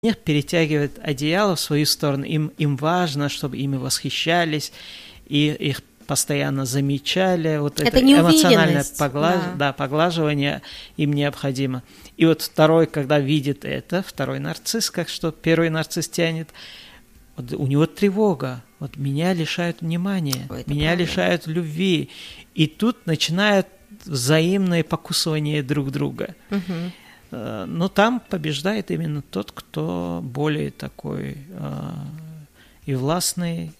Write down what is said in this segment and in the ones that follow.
них перетягивает одеяло в свою сторону. Им важно, чтобы ими восхищались, и их постоянно замечали. Вот это эмоциональное поглаживание им необходимо. И вот второй, когда видит это, второй нарцисс, как что первый нарцисс тянет, вот у него тревога. Вот меня лишают внимания, меня лишают любви. И тут начинает взаимное покусывание друг друга. Но там побеждает именно тот, кто более такой и властный.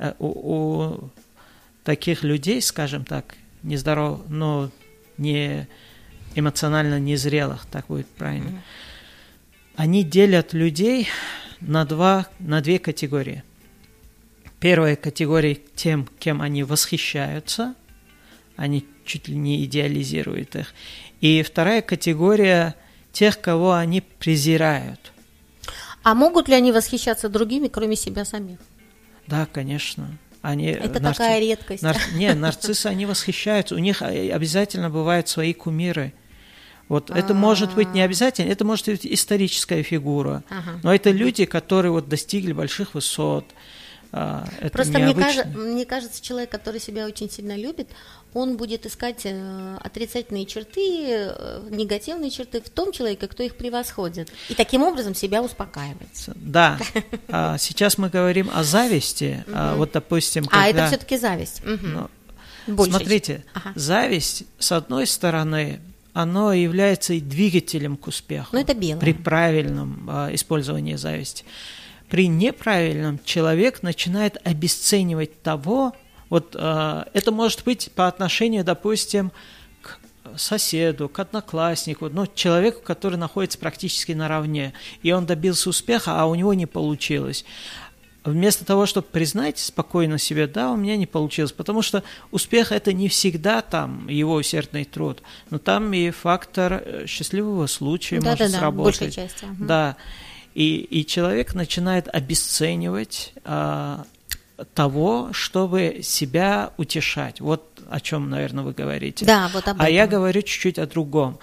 У таких людей, скажем так, нездоровых, но не эмоционально незрелых, так будет правильно, они делят людей на две категории. Первая категория тем, кем они восхищаются, они чуть ли не идеализируют их. И вторая категория тех, кого они презирают. А могут ли они восхищаться другими, кроме себя самих? Да, конечно. Это такая редкость. Нарциссы, они восхищаются. У них обязательно бывают свои кумиры. Вот это может быть не обязательно, это может быть историческая фигура. Но это люди, которые вот достигли больших высот. Это просто мне кажется, человек, который себя очень сильно любит, он будет искать отрицательные черты, негативные черты в том человеке, кто их превосходит. И таким образом себя успокаивает. Да. Сейчас мы говорим о зависти. Вот, допустим, когда... это все-таки зависть. Смотрите, зависть, с одной стороны, оно является и двигателем к успеху. Но это белое. При правильном использовании зависти. При неправильном человек начинает обесценивать того, вот это может быть по отношению, допустим, к соседу, к однокласснику, человеку, который находится практически наравне, и он добился успеха, а у него не получилось. Вместо того, чтобы признать спокойно себе, да, у меня не получилось, потому что успех – это не всегда там его усердный труд, но там и фактор счастливого случая может сработать. Большей части. Да. И человек начинает обесценивать того, чтобы себя утешать. Вот о чем, наверное, вы говорите. Да, вот об этом. А я говорю чуть-чуть о другом.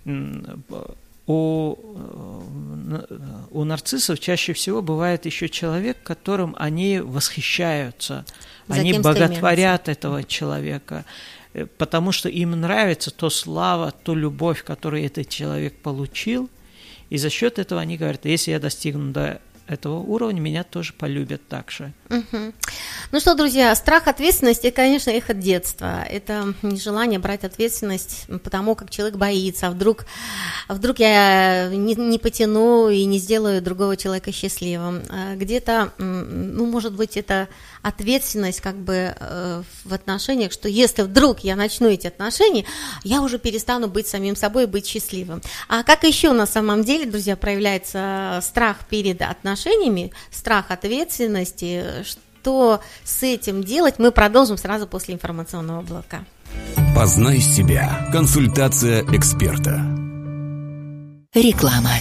У нарциссов чаще всего бывает еще человек, которым они восхищаются, они боготворят этого человека, потому что им нравится то слава, то любовь, которую этот человек получил. И за счет этого они говорят, если я достигну до этого уровня, меня тоже полюбят так же. Ну что, друзья, страх ответственности, конечно, эхо детства. Это нежелание брать ответственность потому, как человек боится. А вдруг я не потяну и не сделаю другого человека счастливым. Где-то, может быть, это ответственность как бы в отношениях, что если вдруг я начну эти отношения, я уже перестану быть самим собой и быть счастливым. А как еще на самом деле, друзья, проявляется страх перед отношениями, страх ответственности, что с этим делать, мы продолжим сразу после информационного блока. Познай себя. Консультация эксперта. Реклама.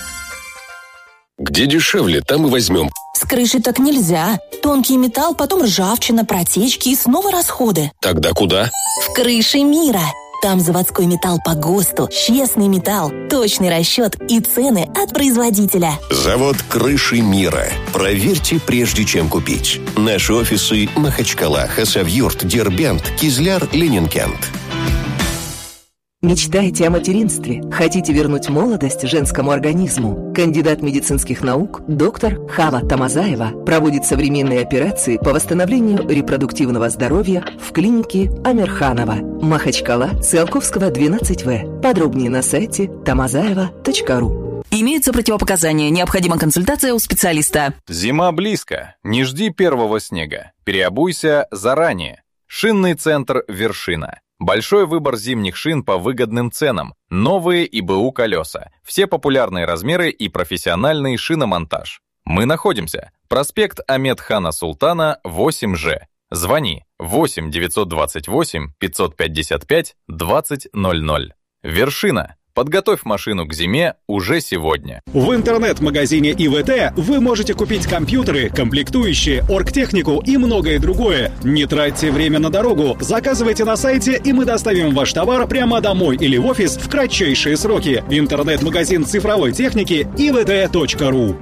Где дешевле, там и возьмем. С крышей так нельзя. Тонкий металл, потом ржавчина, протечки и снова расходы. Тогда куда? В «Крыши мира». Там заводской металл по ГОСТу, честный металл, точный расчет и цены от производителя. Завод «Крыши мира». Проверьте, прежде чем купить. Наши офисы Махачкала, Хасавюрт, Дербент, Кизляр, Ленинкент. Мечтаете о материнстве? Хотите вернуть молодость женскому организму? Кандидат медицинских наук, доктор Хава Тамазаева проводит современные операции по восстановлению репродуктивного здоровья в клинике Амирханова, Махачкала, Циолковского, 12В. Подробнее на сайте tamazayeva.ru. Имеются противопоказания. Необходима консультация у специалиста. Зима близко. Не жди первого снега. Переобуйся заранее. Шинный центр «Вершина». Большой выбор зимних шин по выгодным ценам, новые ИБУ колеса, все популярные размеры и профессиональный шиномонтаж. Мы находимся. Проспект Ахмед-Хана Султана, 8Ж. Звони 8 928 555 2000. Вершина. Подготовь машину к зиме уже сегодня. В интернет-магазине ИВТ вы можете купить компьютеры, комплектующие, оргтехнику и многое другое. Не тратьте время на дорогу, заказывайте на сайте, и мы доставим ваш товар прямо домой или в офис в кратчайшие сроки. Интернет-магазин цифровой техники ivt.ru.